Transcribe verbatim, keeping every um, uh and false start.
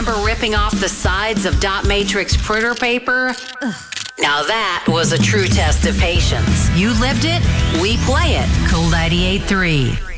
Remember ripping off the sides of dot matrix printer paper? Ugh. Now that was a true test of patience. You lived it, we play it. Cool ninety-eight point three.